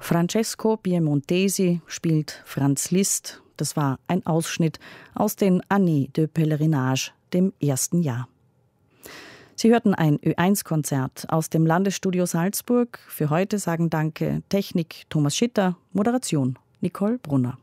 Francesco Piemontesi spielt Franz Liszt. Das war ein Ausschnitt aus den Années de Pèlerinage, dem ersten Jahr. Sie hörten ein Ö1-Konzert aus dem Landesstudio Salzburg. Für heute sagen Danke Technik Thomas Schitter, Moderation Nicole Brunner.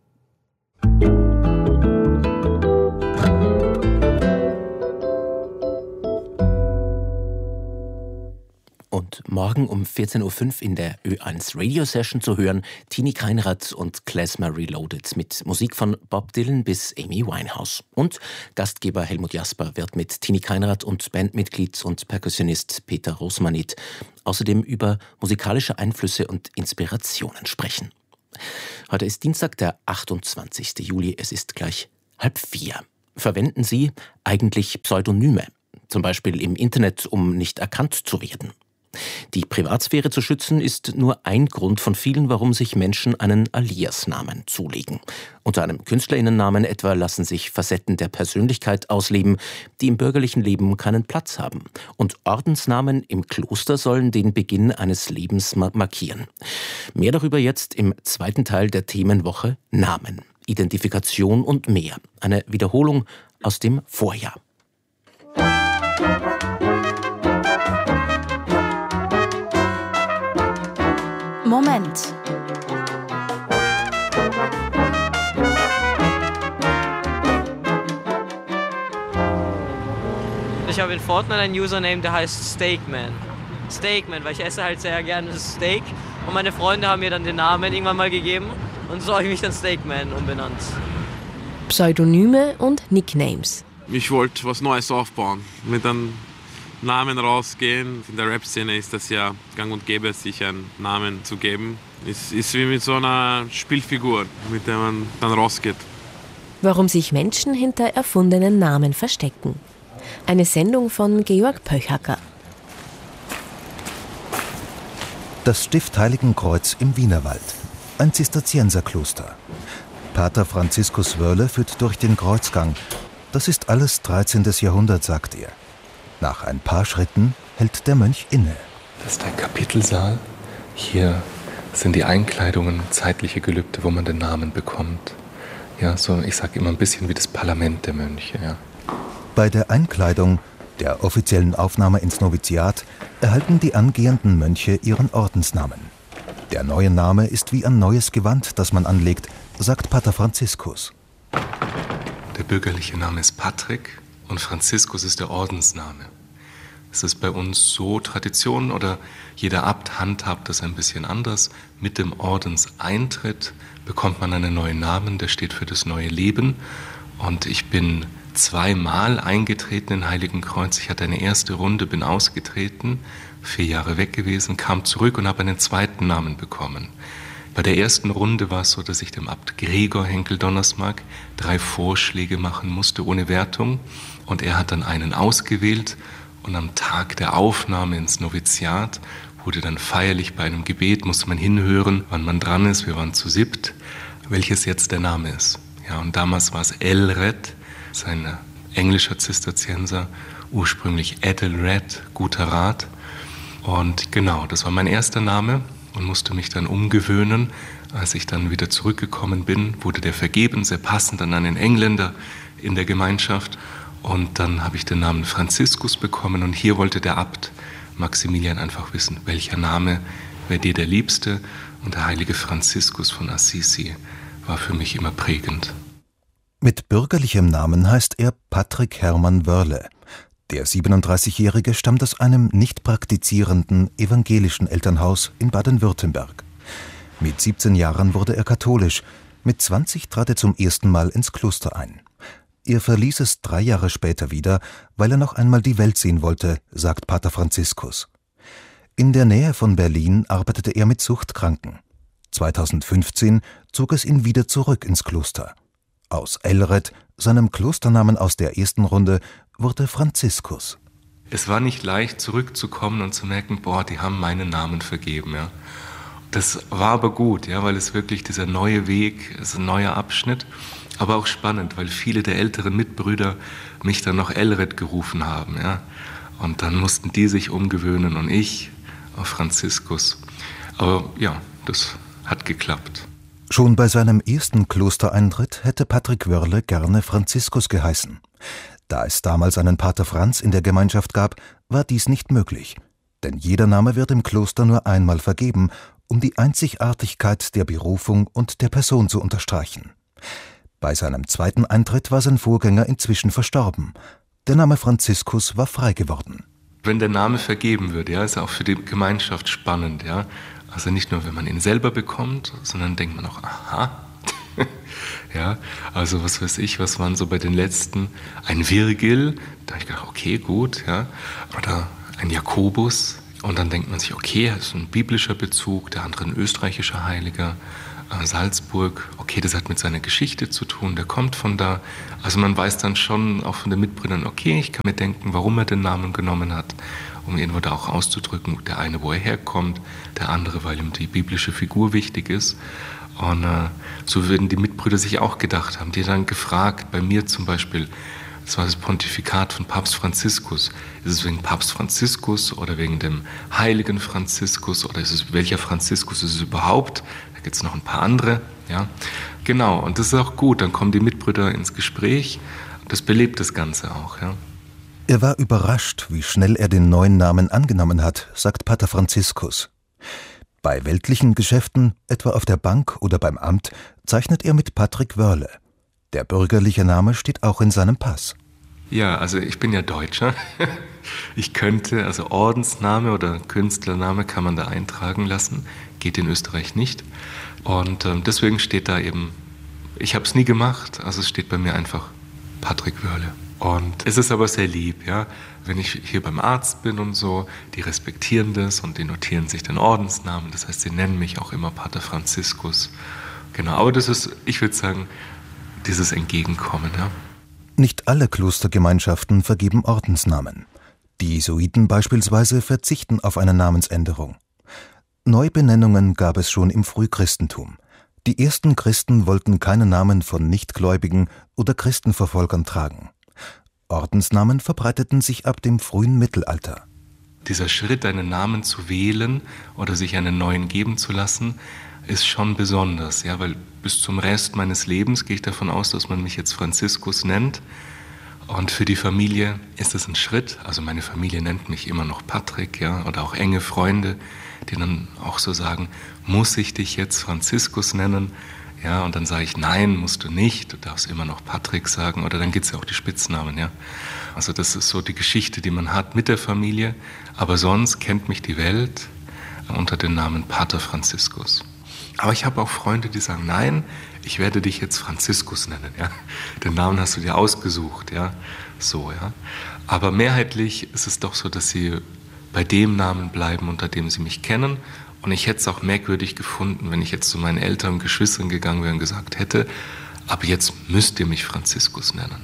Und morgen um 14.05 Uhr in der Ö1 Radio Session zu hören, Tini Keinrath und Klezmer Reloaded mit Musik von Bob Dylan bis Amy Winehouse. Und Gastgeber Helmut Jasper wird mit Tini Keinrath und Bandmitglied und Perkussionist Peter Rosmanit außerdem über musikalische Einflüsse und Inspirationen sprechen. Heute ist Dienstag, der 28. Juli, es ist gleich 3:30. Verwenden Sie eigentlich Pseudonyme, zum Beispiel im Internet, um nicht erkannt zu werden? Die Privatsphäre zu schützen ist nur ein Grund von vielen, warum sich Menschen einen Alias-Namen zulegen. Unter einem KünstlerInnennamen etwa lassen sich Facetten der Persönlichkeit ausleben, die im bürgerlichen Leben keinen Platz haben. Und Ordensnamen im Kloster sollen den Beginn eines Lebens markieren. Mehr darüber jetzt im zweiten Teil der Themenwoche Namen, Identifikation und mehr. Eine Wiederholung aus dem Vorjahr. Moment. Ich habe in Fortnite einen Username, der heißt Steakman. Steakman, weil ich esse halt sehr gerne das Steak. Und meine Freunde haben mir dann den Namen irgendwann mal gegeben. Und so habe ich mich dann Steakman umbenannt. Pseudonyme und Nicknames. Ich wollte was Neues aufbauen, mit einem Namen rausgehen. In der Rap-Szene ist das ja gang und gäbe, sich einen Namen zu geben. Es ist wie mit so einer Spielfigur, mit der man dann rausgeht. Warum sich Menschen hinter erfundenen Namen verstecken. Eine Sendung von Georg Pöchacker. Das Stift Heiligenkreuz im Wienerwald. Ein Zisterzienserkloster. Pater Franziskus Wörle führt durch den Kreuzgang. Das ist alles 13. Jahrhundert, sagt er. Nach ein paar Schritten hält der Mönch inne. Das ist der Kapitelsaal. Hier sind die Einkleidungen, zeitliche Gelübde, wo man den Namen bekommt. Ja, so, ich sage immer ein bisschen wie das Parlament der Mönche. Ja. Bei der Einkleidung, der offiziellen Aufnahme ins Noviziat, erhalten die angehenden Mönche ihren Ordensnamen. Der neue Name ist wie ein neues Gewand, das man anlegt, sagt Pater Franziskus. Der bürgerliche Name ist Patrick und Franziskus ist der Ordensname. Es ist bei uns so Tradition oder jeder Abt handhabt das ein bisschen anders. Mit dem Ordenseintritt bekommt man einen neuen Namen, der steht für das neue Leben. Und ich bin 2-mal eingetreten in Heiligenkreuz. Ich hatte eine erste Runde, bin ausgetreten, 4 Jahre weg gewesen, kam zurück und habe einen zweiten Namen bekommen. Bei der ersten Runde war es so, dass ich dem Abt Gregor Henkel-Donnersmarck 3 Vorschläge machen musste, ohne Wertung. Und er hat dann einen ausgewählt. Und am Tag der Aufnahme ins Noviziat wurde dann feierlich bei einem Gebet, musste man hinhören, wann man dran ist. Wir waren zu 7, welches jetzt der Name ist. Ja, und damals war es Elred, sein englischer Zisterzienser, ursprünglich Ethelred, guter Rat. Und genau, das war mein erster Name und musste mich dann umgewöhnen. Als ich dann wieder zurückgekommen bin, wurde der vergeben, sehr passend an einen Engländer in der Gemeinschaft. Und dann habe ich den Namen Franziskus bekommen und hier wollte der Abt Maximilian einfach wissen, welcher Name wäre dir der Liebste. Und der heilige Franziskus von Assisi war für mich immer prägend. Mit bürgerlichem Namen heißt er Patrick Hermann Wörle. Der 37-Jährige stammt aus einem nicht praktizierenden evangelischen Elternhaus in Baden-Württemberg. Mit 17 Jahren wurde er katholisch, mit 20 trat er zum ersten Mal ins Kloster ein. Er verließ es 3 Jahre später wieder, weil er noch einmal die Welt sehen wollte, sagt Pater Franziskus. In der Nähe von Berlin arbeitete er mit Suchtkranken. 2015 zog es ihn wieder zurück ins Kloster. Aus Elred, seinem Klosternamen aus der ersten Runde, wurde Franziskus. Es war nicht leicht, zurückzukommen und zu merken, die haben meinen Namen vergeben. Ja. Das war aber gut, ja, weil es wirklich dieser neue Weg ist, ein neuer Abschnitt. Aber auch spannend, weil viele der älteren Mitbrüder mich dann noch Elred gerufen haben. Ja. Und dann mussten die sich umgewöhnen und ich auf Franziskus. Aber ja, das hat geklappt. Schon bei seinem ersten Klostereintritt hätte Patrick Wörle gerne Franziskus geheißen. Da es damals einen Pater Franz in der Gemeinschaft gab, war dies nicht möglich. Denn jeder Name wird im Kloster nur einmal vergeben, um die Einzigartigkeit der Berufung und der Person zu unterstreichen. Bei seinem zweiten Eintritt war sein Vorgänger inzwischen verstorben. Der Name Franziskus war frei geworden. Wenn der Name vergeben wird, ja, ist auch für die Gemeinschaft spannend, ja. Also nicht nur, wenn man ihn selber bekommt, sondern denkt man auch, aha, ja, also was weiß ich, was waren so bei den letzten, ein Virgil, da habe ich gedacht, okay, gut, ja, oder ein Jakobus, und dann denkt man sich, okay, das ist ein biblischer Bezug, der andere ein österreichischer Heiliger, Salzburg, okay, das hat mit seiner Geschichte zu tun, der kommt von da. Also man weiß dann schon auch von den Mitbrüdern, okay, ich kann mir denken, warum er den Namen genommen hat, um irgendwo da auch auszudrücken, der eine, wo er herkommt, der andere, weil ihm die biblische Figur wichtig ist. Und so würden die Mitbrüder sich auch gedacht haben, die dann gefragt, bei mir zum Beispiel, das war das Pontifikat von Papst Franziskus. Ist es wegen Papst Franziskus oder wegen dem heiligen Franziskus oder ist es, welcher Franziskus ist es überhaupt? Da gibt es noch ein paar andere. Ja. Genau, und das ist auch gut, dann kommen die Mitbrüder ins Gespräch. Das belebt das Ganze auch. Ja. Er war überrascht, wie schnell er den neuen Namen angenommen hat, sagt Pater Franziskus. Bei weltlichen Geschäften, etwa auf der Bank oder beim Amt, zeichnet er mit Patrick Wörle. Der bürgerliche Name steht auch in seinem Pass. Ja, also ich bin ja Deutscher. Ich könnte, also Ordensname oder Künstlername kann man da eintragen lassen. Geht in Österreich nicht. Und deswegen steht da eben, ich habe es nie gemacht, also es steht bei mir einfach Patrick Wörle. Und es ist aber sehr lieb, ja. Wenn ich hier beim Arzt bin und so, die respektieren das und die notieren sich den Ordensnamen. Das heißt, sie nennen mich auch immer Pater Franziskus. Genau, aber das ist, ich würde sagen, dieses Entgegenkommen, ja. Nicht alle Klostergemeinschaften vergeben Ordensnamen. Die Jesuiten beispielsweise verzichten auf eine Namensänderung. Neubenennungen gab es schon im Frühchristentum. Die ersten Christen wollten keine Namen von Nichtgläubigen oder Christenverfolgern tragen. Ordensnamen verbreiteten sich ab dem frühen Mittelalter. Dieser Schritt, einen Namen zu wählen oder sich einen neuen geben zu lassen, ist schon besonders, ja, weil bis zum Rest meines Lebens gehe ich davon aus, dass man mich jetzt Franziskus nennt. Und für die Familie ist es ein Schritt. Also meine Familie nennt mich immer noch Patrick, ja, oder auch enge Freunde, die dann auch so sagen, muss ich dich jetzt Franziskus nennen? Ja, und dann sage ich, nein, musst du nicht, du darfst immer noch Patrick sagen. Oder dann gibt es ja auch die Spitznamen, ja. Also das ist so die Geschichte, die man hat mit der Familie. Aber sonst kennt mich die Welt unter dem Namen Pater Franziskus. Aber ich habe auch Freunde, die sagen, nein, ich werde dich jetzt Franziskus nennen, ja. Den Namen hast du dir ausgesucht, ja. So, ja. Aber mehrheitlich ist es doch so, dass sie bei dem Namen bleiben, unter dem sie mich kennen. Und ich hätte es auch merkwürdig gefunden, wenn ich jetzt zu meinen Eltern und Geschwistern gegangen wäre und gesagt hätte, ab jetzt müsst ihr mich Franziskus nennen.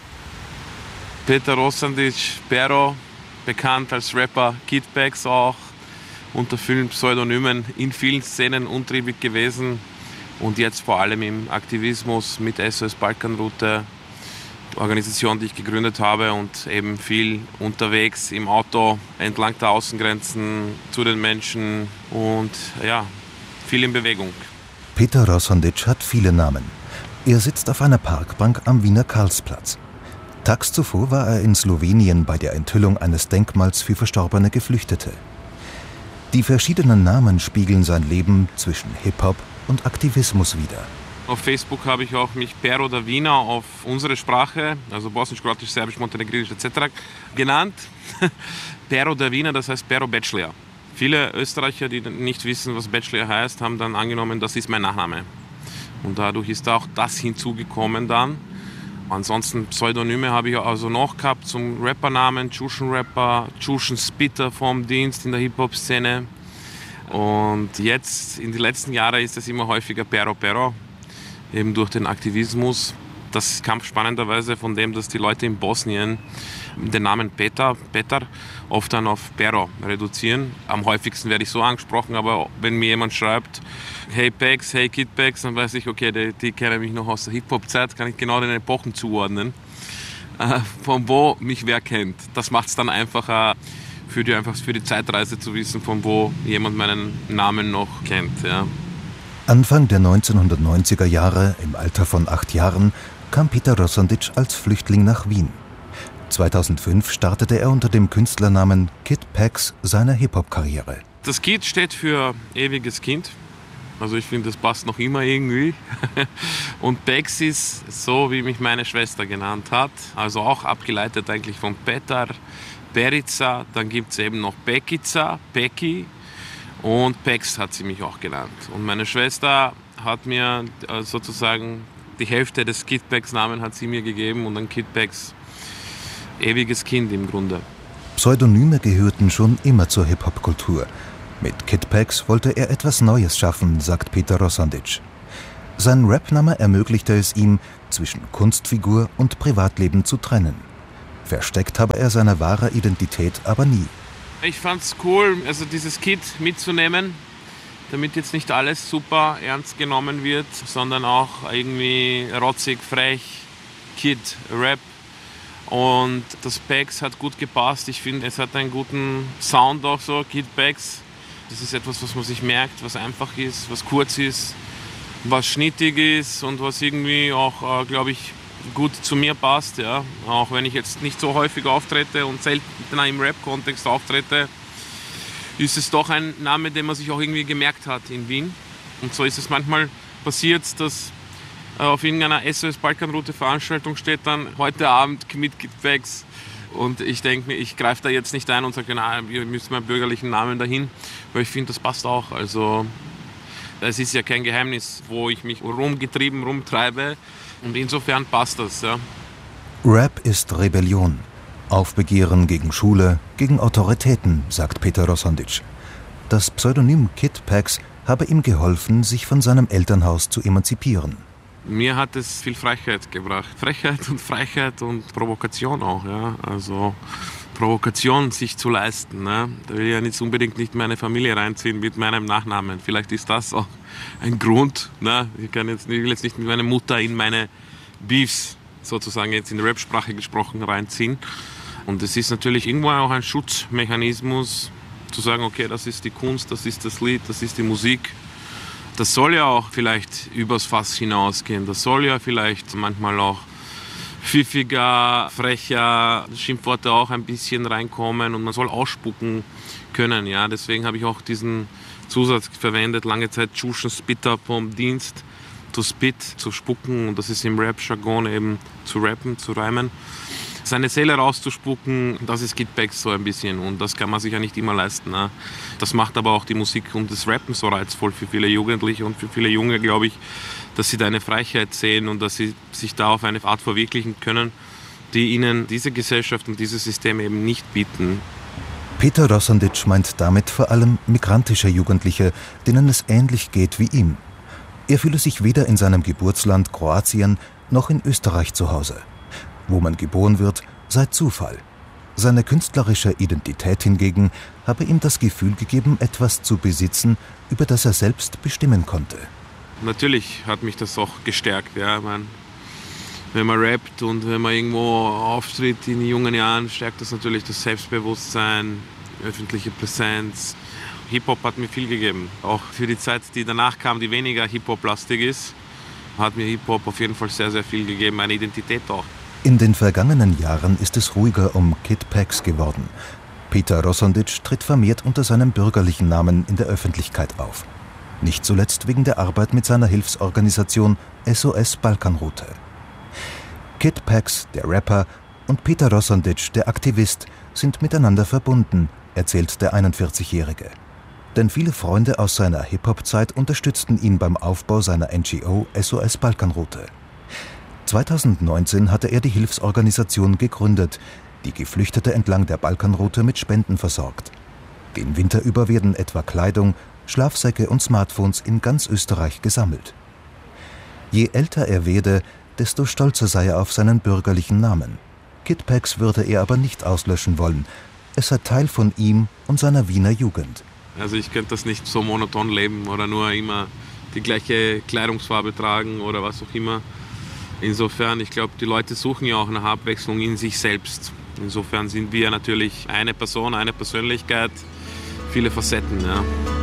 Peter Rosandic, Pero, bekannt als Rapper, Kidbags auch, unter vielen Pseudonymen, in vielen Szenen untriebig gewesen und jetzt vor allem im Aktivismus mit SOS Balkanroute, Organisation, die ich gegründet habe und eben viel unterwegs im Auto entlang der Außengrenzen zu den Menschen und ja, viel in Bewegung. Peter Rosandic hat viele Namen. Er sitzt auf einer Parkbank am Wiener Karlsplatz. Tags zuvor war er in Slowenien bei der Enthüllung eines Denkmals für verstorbene Geflüchtete. Die verschiedenen Namen spiegeln sein Leben zwischen Hip-Hop und Aktivismus wider. Auf Facebook habe ich auch mich Pero da Wiener auf unsere Sprache, also bosnisch, kroatisch, serbisch, montenegrinisch etc. genannt. Pero da Wiener, das heißt Pero Bachelor. Viele Österreicher, die nicht wissen, was Bachelor heißt, haben dann angenommen, das ist mein Nachname. Und dadurch ist auch das hinzugekommen dann. Ansonsten Pseudonyme habe ich also noch gehabt zum Rappernamen, Tschuschen Rapper, Tschuschen Spitter vom Dienst in der Hip-Hop-Szene. Und jetzt, in den letzten Jahren, ist es immer häufiger Pero Pero, eben durch den Aktivismus. Das kam spannenderweise von dem, dass die Leute in Bosnien den Namen Petar oft dann auf Pero reduzieren. Am häufigsten werde ich so angesprochen, aber wenn mir jemand schreibt, hey Pex, hey Kid Pex, dann weiß ich, okay, die kennen mich noch aus der Hip-Hop-Zeit, kann ich genau den Epochen zuordnen, von wo mich wer kennt. Das macht es dann einfacher für die Zeitreise zu wissen, von wo jemand meinen Namen noch kennt. Ja. Anfang der 1990er Jahre, im Alter von 8 Jahren, kam Peter Rosandic als Flüchtling nach Wien. 2005 startete er unter dem Künstlernamen Kid Pax seine Hip-Hop-Karriere. Das Kid steht für ewiges Kind. Also ich finde, das passt noch immer irgendwie. Und Pax ist so, wie mich meine Schwester genannt hat. Also auch abgeleitet eigentlich von Petar, Perica. Dann gibt es eben noch Pekica, Peki. Und Pax hat sie mich auch genannt. Und meine Schwester hat mir sozusagen die Hälfte des Kid Pax-Namen hat sie mir gegeben. Und dann Kid Pax, ewiges Kind im Grunde. Pseudonyme gehörten schon immer zur Hip-Hop-Kultur. Mit Kid Pax wollte er etwas Neues schaffen, sagt Peter Rosandic. Sein Rapname ermöglichte es ihm, zwischen Kunstfigur und Privatleben zu trennen. Versteckt habe er seine wahre Identität aber nie. Ich fand's cool, also dieses Kid mitzunehmen, damit jetzt nicht alles super ernst genommen wird, sondern auch irgendwie rotzig, frech, Kid, Rap. Und das Pax hat gut gepasst. Ich finde, es hat einen guten Sound auch so, Kid Pax. Das ist etwas, was man sich merkt, was einfach ist, was kurz ist, was schnittig ist und was irgendwie auch, glaube ich, gut zu mir passt. Ja. Auch wenn ich jetzt nicht so häufig auftrete und seltener im Rap-Kontext auftrete, ist es doch ein Name, den man sich auch irgendwie gemerkt hat in Wien. Und so ist es manchmal passiert, dass auf irgendeiner SOS Balkanroute Veranstaltung steht dann heute Abend mit Kid Pax. Und ich denke mir, ich greife da jetzt nicht ein und sage, na, wir müssen meinen bürgerlichen Namen dahin, weil ich finde, das passt auch. Also es ist ja kein Geheimnis, wo ich mich rumtreibe und insofern passt das. Ja. Rap ist Rebellion, Aufbegehren gegen Schule, gegen Autoritäten, sagt Peter Rosandic. Das Pseudonym Kid Pax habe ihm geholfen, sich von seinem Elternhaus zu emanzipieren. Mir hat es viel Frechheit gebracht. Freiheit und Provokation auch. Ja. Also Provokation sich zu leisten. Ne. Da will ich ja nicht unbedingt meine Familie reinziehen mit meinem Nachnamen. Vielleicht ist das auch ein Grund. Ne. Ich will jetzt nicht mit meiner Mutter in meine Beefs, sozusagen jetzt in der Rap-Sprache gesprochen, reinziehen. Und es ist natürlich irgendwo auch ein Schutzmechanismus, zu sagen, okay, das ist die Kunst, das ist das Lied, das ist die Musik. Das soll ja auch vielleicht übers Fass hinausgehen. Das soll ja vielleicht manchmal auch pfiffiger, frecher, Schimpfworte auch ein bisschen reinkommen und man soll ausspucken können. Ja? Deswegen habe ich auch diesen Zusatz verwendet, lange Zeit Tschuschen Spitter vom Dienst, to spit, zu spucken. Und das ist im Rap-Jargon eben zu rappen, zu reimen. Seine Seele rauszuspucken, das ist Kid Pax so ein bisschen und das kann man sich ja nicht immer leisten. Ne? Das macht aber auch die Musik und das Rappen so reizvoll für viele Jugendliche und für viele Junge, glaube ich, dass sie da eine Freiheit sehen und dass sie sich da auf eine Art verwirklichen können, die ihnen diese Gesellschaft und dieses System eben nicht bieten. Peter Rosandic meint damit vor allem migrantische Jugendliche, denen es ähnlich geht wie ihm. Er fühle sich weder in seinem Geburtsland Kroatien noch in Österreich zu Hause. Wo man geboren wird, sei Zufall. Seine künstlerische Identität hingegen habe ihm das Gefühl gegeben, etwas zu besitzen, über das er selbst bestimmen konnte. Natürlich hat mich das auch gestärkt. Ja. Wenn man rappt und wenn man irgendwo auftritt in jungen Jahren, stärkt das natürlich das Selbstbewusstsein, öffentliche Präsenz. Hip-Hop hat mir viel gegeben. Auch für die Zeit, die danach kam, die weniger Hip-Hop-lastig ist, hat mir Hip-Hop auf jeden Fall sehr, sehr viel gegeben, meine Identität auch. In den vergangenen Jahren ist es ruhiger um Kid Pax geworden. Peter Rosandic tritt vermehrt unter seinem bürgerlichen Namen in der Öffentlichkeit auf. Nicht zuletzt wegen der Arbeit mit seiner Hilfsorganisation SOS Balkanroute. Kid Pax, der Rapper, und Peter Rosandic, der Aktivist, sind miteinander verbunden, erzählt der 41-Jährige. Denn viele Freunde aus seiner Hip-Hop-Zeit unterstützten ihn beim Aufbau seiner NGO SOS Balkanroute. 2019 hatte er die Hilfsorganisation gegründet, die Geflüchtete entlang der Balkanroute mit Spenden versorgt. Den Winter über werden etwa Kleidung, Schlafsäcke und Smartphones in ganz Österreich gesammelt. Je älter er werde, desto stolzer sei er auf seinen bürgerlichen Namen. Kid Pax würde er aber nicht auslöschen wollen. Es sei Teil von ihm und seiner Wiener Jugend. Also ich könnte das nicht so monoton leben oder nur immer die gleiche Kleidungsfarbe tragen oder was auch immer. Insofern, ich glaube, die Leute suchen ja auch nach Abwechslung in sich selbst. Insofern sind wir natürlich eine Person, eine Persönlichkeit, viele Facetten. Ja.